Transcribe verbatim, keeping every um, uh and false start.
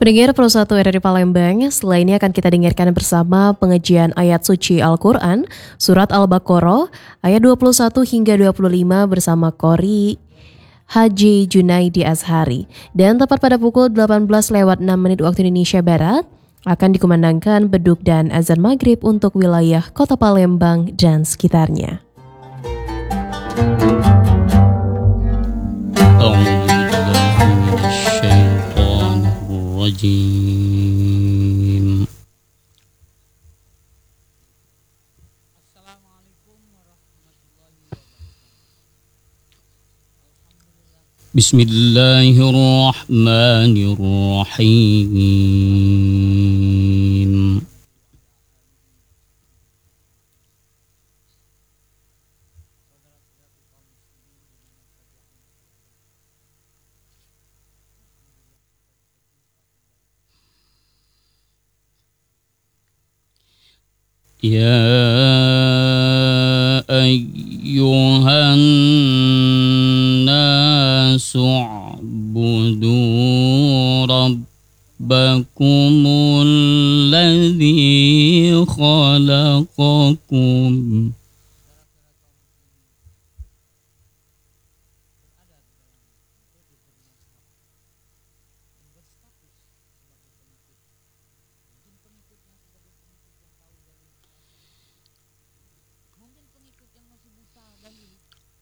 Pendengar Pro satu R R I Palembang, setelah ini akan kita dengarkan bersama pengajian ayat suci Al-Quran, Surat Al-Baqarah, ayat dua puluh satu hingga dua puluh lima bersama Qori Haji Junaidi Azhari. Dan tepat pada pukul delapan belas lewat enam menit waktu Indonesia Barat, akan dikumandangkan beduk dan azan maghrib untuk wilayah kota Palembang dan sekitarnya. Rajim. Assalamualaikum warahmatullahi wabarakatuh. Bismillahirrahmanirrahim. Ya ayyuhan nasu u'budu rabbakumul ladzi khalaqakum